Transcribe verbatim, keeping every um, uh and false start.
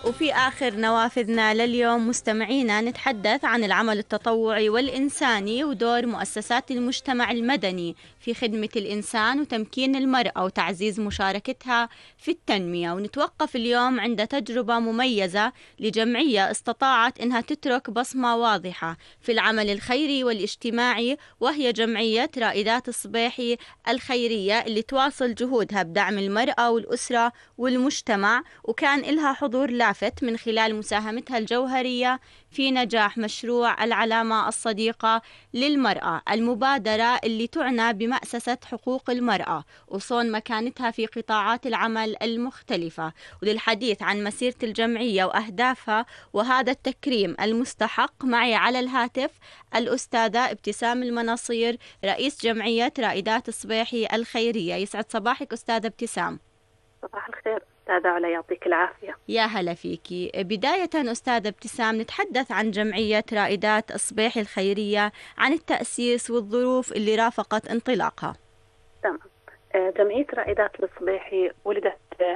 وفي آخر نوافذنا لليوم مستمعينا نتحدث عن العمل التطوعي والإنساني ودور مؤسسات المجتمع المدني في خدمة الإنسان وتمكين المرأة وتعزيز مشاركتها في التنمية. ونتوقف اليوم عند تجربة مميزة لجمعية استطاعت أنها تترك بصمة واضحة في العمل الخيري والاجتماعي، وهي جمعية رائدات الصبيحي الخيرية اللي تواصل جهودها بدعم المرأة والأسرة والمجتمع، وكان إلها حضور لافت من خلال مساهمتها الجوهرية في نجاح مشروع العلامة الصديقة للمرأة، المبادرة اللي تعنى بمأسسة حقوق المرأة وصون مكانتها في قطاعات العمل المختلفة. وللحديث عن مسيرة الجمعية وأهدافها وهذا التكريم المستحق معي على الهاتف الأستاذة ابتسام المناصير، رئيس جمعية رائدات الصبيحي الخيرية. يسعد صباحك أستاذة ابتسام. صباح الخير أستاذة علا، يعطيك العافية. يا هلا فيكي. بداية أستاذة ابتسام، نتحدث عن جمعية رائدات الصبيحي الخيرية، عن التأسيس والظروف اللي رافقت انطلاقها. تمام. جمعية رائدات الصبيحي ولدت